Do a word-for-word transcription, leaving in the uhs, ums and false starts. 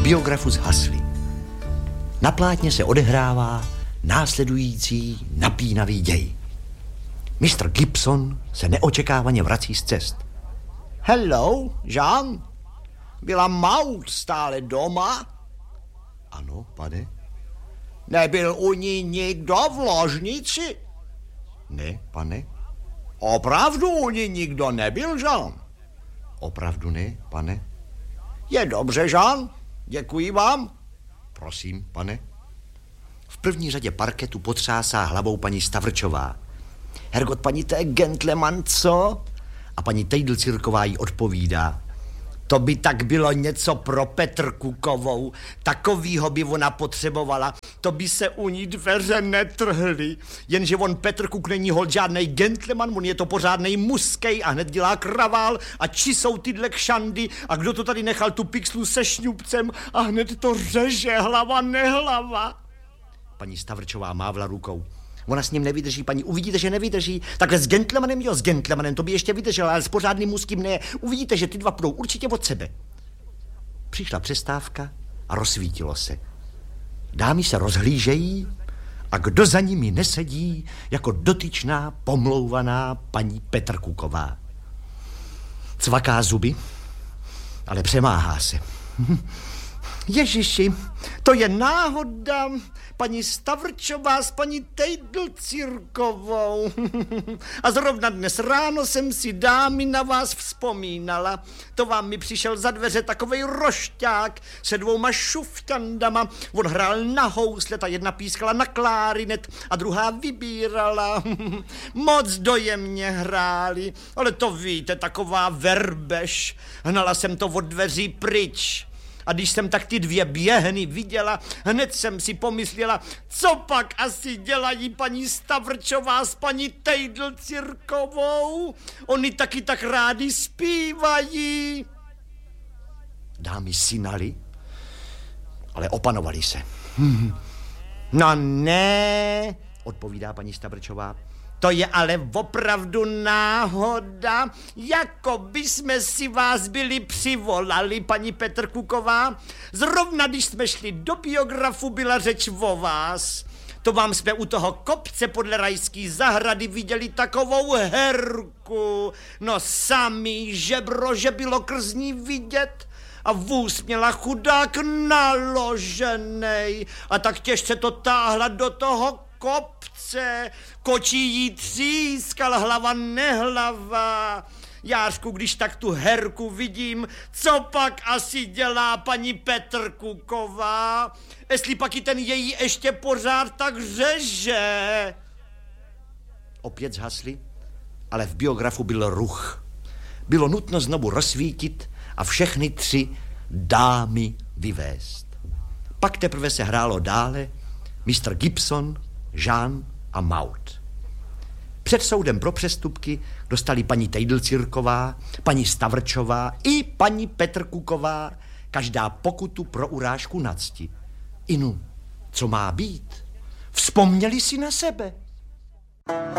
biografu zhasly. Na plátně se odehrává následující napínavý děj. mistr Gibson se neočekávaně vrací z cest. Hello, Jean? Byla Maud stále doma? Ano, pane. Nebyl u ní nikdo v ložnici? Ne, pane. Opravdu u ní nikdo nebyl, Jean? Opravdu ne, pane. Je dobře, Jean. Děkuji vám. Prosím, pane. V první řadě parketu potřásá hlavou paní Stavrčová. Hergot, paní, to je gentleman, co? A paní Tejdlcirková jí odpovídá. To by tak bylo něco pro Petrkukovou. Takovýho by ona potřebovala. To by se u ní dveře netrhly. Jenže on Petrkuk není hol žádnej gentleman, on je to pořádnej muskej a hned dělá kravál a či jsou tyhle kšandy a kdo to tady nechal tu pixlu se šňupcem a hned to řeže, hlava nehlava. Paní Stavrčová mávla rukou. Ona s ním nevydrží, paní, uvidíte, že nevydrží. Takhle s gentlemanem, jo, s gentlemanem, to by ještě vydržela, ale s pořádným muským ne. Uvidíte, že ty dva půjdou určitě od sebe. Přišla přestávka a rozsvítilo se. Dámy se rozhlížejí a kdo za nimi nesedí jako dotyčná, pomlouvaná paní Petrkuková. Cvaká zuby, ale přemáhá se. Ježiši, to je náhoda. Paní Stavrčová s paní Tejdlcirkovou. A zrovna dnes ráno jsem si, dámy, na vás vzpomínala. To vám mi přišel za dveře takovej rošťák se dvouma šufťandama. On hrál na housle, ta jedna pískala na klarinet a druhá vybírala. Moc dojemně hráli, ale to víte, taková verbež. Hnala jsem to od dveří pryč. A když jsem tak ty dvě běhny viděla, hned jsem si pomyslela, co pak asi dělají paní Stavrčová s paní Tejdlcirkovou. Oni taky tak rádi zpívají. Dámy synali, ale opanovali se. No ne, odpovídá paní Stavrčová. To je ale opravdu náhoda, jako by jsme si vás byli přivolali, paní Petrkuková. Zrovna když jsme šli do biografu, byla řeč o vás. To vám jsme u toho kopce podle rajský zahrady viděli takovou herku. No sami žebro, že bylo krzní vidět. A vůz měla chudák naloženej a tak těžce to táhla do toho kopce, kočí jí třískal, hlava nehlava. Jářku, když tak tu herku vidím, co pak asi dělá paní Petrkuková? Jestli pak i ten její ještě pořád tak řeže. Opět zhasli, ale v biografu byl ruch. Bylo nutno znovu rozsvítit a všechny tři dámy vyvést. Pak teprve se hrálo dále mistr Gibson, Jean a Maud. Před soudem pro přestupky dostali paní Tejdlcirková, paní Stavrčová i paní Petrkuková každá pokutu pro urážku na cti. Inu, co má být? Vzpomněli si na sebe.